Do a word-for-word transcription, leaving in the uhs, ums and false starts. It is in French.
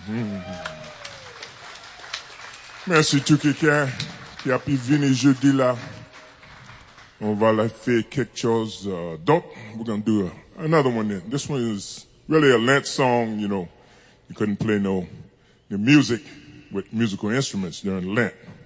Merci tout quelqu'un qui a pu venir jeudi là. On va la faire quelque chose uh, d'autre. We're going to do a, another one then. This one is really a Lent song, you know. You couldn't play no the music with musical instruments during Lent.